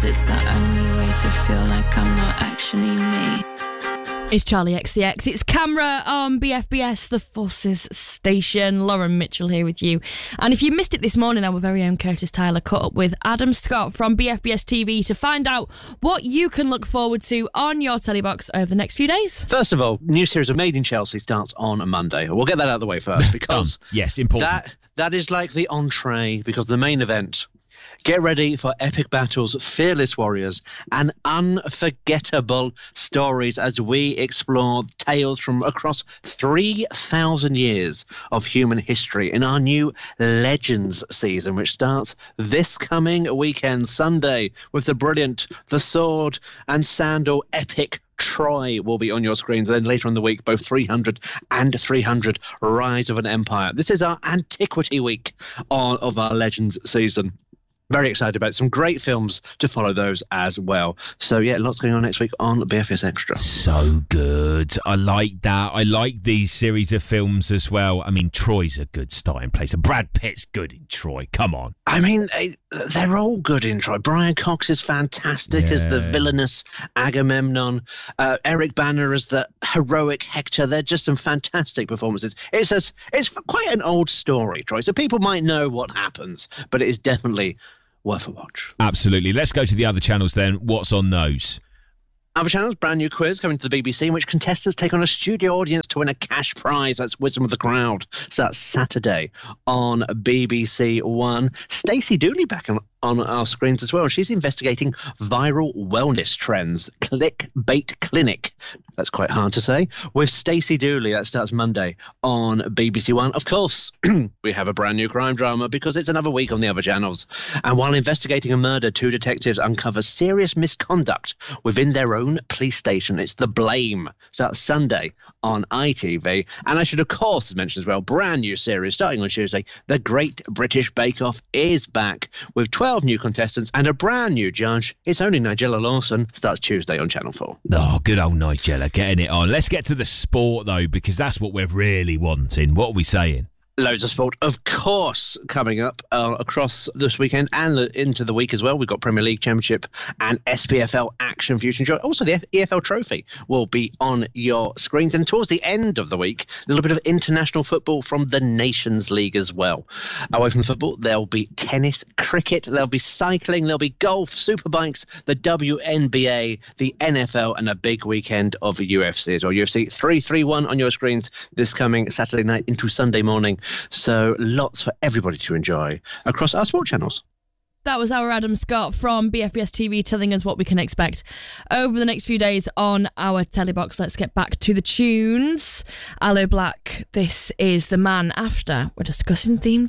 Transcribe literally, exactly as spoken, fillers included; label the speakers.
Speaker 1: it's the only way to feel like I'm not actually me.
Speaker 2: It's Charlie X C X. It's Camera on B F B S, the Forces Station. Lauren Mitchell here with you. And if you missed it this morning, our very own Curtis Tyler caught up with Adam Scott from B F B S T V to find out what you can look forward to on your telly box over the next few days.
Speaker 3: First of all, new series of Made in Chelsea starts on a Monday. We'll get that out of the way first because
Speaker 4: yes, important.
Speaker 3: That that is like the entree, because the main event. Get ready for epic battles, fearless warriors, and unforgettable stories as we explore tales from across three thousand years of human history in our new Legends season, which starts this coming weekend, Sunday, with the brilliant The Sword and Sandal epic Troy will be on your screens. And then later in the week, both three hundred and three hundred Rise of an Empire. This is our Antiquity Week on, of our Legends season. Very excited about it. Some great films to follow those as well. So, yeah, lots going on next week on B F B S Extra.
Speaker 4: So good. I like that. I like these series of films as well. I mean, Troy's a good starting place. And Brad Pitt's good in Troy. Come on.
Speaker 3: I mean, they're all good in Troy. Brian Cox is fantastic yeah. as the villainous Agamemnon. Uh, Eric Banner as the heroic Hector. They're just some fantastic performances. It's a, it's quite an old story, Troy. So people might know what happens, but it is definitely worth a watch.
Speaker 4: Absolutely. Let's go to the other channels then. What's on those?
Speaker 3: Other channels, brand new quiz coming to the B B C in which contestants take on a studio audience to win a cash prize. That's Wisdom of the Crowd. So that's Saturday on B B C One. Stacey Dooley back on, on our screens as well. She's investigating viral wellness trends. Clickbait Clinic. That's quite hard to say. With Stacey Dooley, that starts Monday on B B C One. Of course, we have a brand new crime drama because it's another week on the other channels. And while investigating a murder, two detectives uncover serious misconduct within their own police station. It's The Blame. Starts Sunday on I T V. And I should, of course, mention as well, brand new series starting on Tuesday. The Great British Bake Off is back with twelve new contestants and a brand new judge. It's only Nigella Lawson. Starts Tuesday on Channel four.
Speaker 4: Oh, good old Nigella getting it on. Let's get to the sport, though, because that's what we're really wanting. What are we saying?
Speaker 3: Loads of sport, of course, coming up uh, across this weekend and the, into the week as well. We've got Premier League, Championship and S P F L action for you to enjoy. Also, the E F L Trophy will be on your screens. And towards the end of the week, a little bit of international football from the Nations League as well. Away from the football, there'll be tennis, cricket, there'll be cycling, there'll be golf, superbikes, the W N B A, the N F L, and a big weekend of U F C as well. U F C three thirty-one on your screens this coming Saturday night into Sunday morning. So lots for everybody to enjoy across our sport channels.
Speaker 2: That was our Adam Scott from B F B S T V telling us what we can expect over the next few days on our telly box. Let's get back to the tunes. Aloe Black, this is The Man After. We're discussing theme